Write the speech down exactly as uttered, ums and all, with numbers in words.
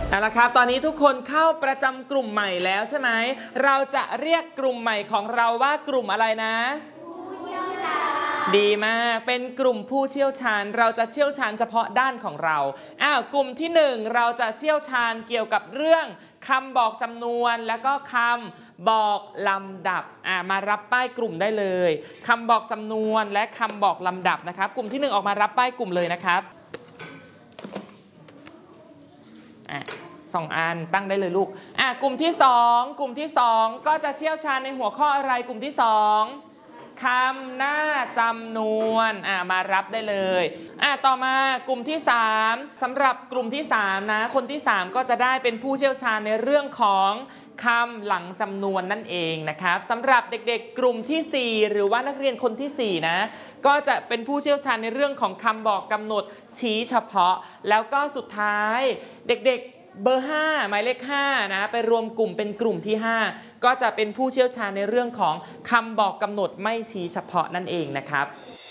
เอาละครับตอนนี้ทุกคนเข้าประจำกลุ่มใหม่แล้วใช่ไหมเราจะเรียกกลุ่มใหม่ของเราว่ากลุ่มอะไรนะผู้เชี่ยวชาญดีมากเป็นกลุ่มผู้เชี่ยวชาญเราจะเชี่ยวชาญเฉพาะด้านของเราอ้าวกลุ่มที่หนึ่งเราจะเชี่ยวชาญเกี่ยวกับเรื่องคำบอกจำนวนแล้วก็คำบอกลำดับอ่ามารับป้ายกลุ่มได้เลยคำบอกจำนวนและคำบอกลำดับนะครับกลุ่มที่หนึ่งออกมารับป้ายกลุ่มเลยนะครับสองอันตั้งได้เลยลูกอ่ะกลุ่มที่สองกลุ่มที่สองก็จะเชี่ยวชาญในหัวข้ออะไรกลุ่มที่สองคำหน้าจำนวนอ่ะมารับได้เลยอ่ะต่อมากลุ่มที่สามสำหรับกลุ่มที่สามนะคนที่สามก็จะได้เป็นผู้เชี่ยวชาญในเรื่องของคำหลังจำนวนนั่นเองนะครับสำหรับเด็กๆกลุ่มที่สี่หรือว่านักเรียนคนที่สี่นะก็จะเป็นผู้เชี่ยวชาญในเรื่องของคำบอกกำหนดชี้เฉพาะแล้วก็สุดท้ายเด็กๆเบอร์ห้าหมายเลขห้านะไปรวมกลุ่มเป็นกลุ่มที่ห้าก็จะเป็นผู้เชี่ยวชาญในเรื่องของคำบอกกำหนดไม่ชี้เฉพาะนั่นเองนะครับ